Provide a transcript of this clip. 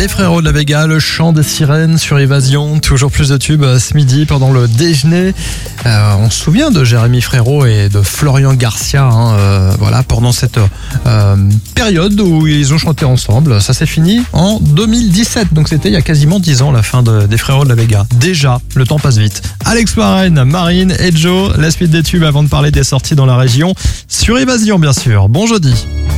Les Frérots de la Vega, le chant des sirènes sur Évasion, toujours plus de tubes ce midi pendant le déjeuner. On se souvient de Jérémy Frérot et de Florian Garcia, voilà, pendant cette période où ils ont chanté ensemble. Ça s'est fini en 2017, donc c'était il y a quasiment 10 ans la fin des Frérots de la Vega. Déjà, le temps passe vite. Alex Warren, Marine et Joe, la suite des tubes avant de parler des sorties dans la région sur Évasion bien sûr. Bon jeudi.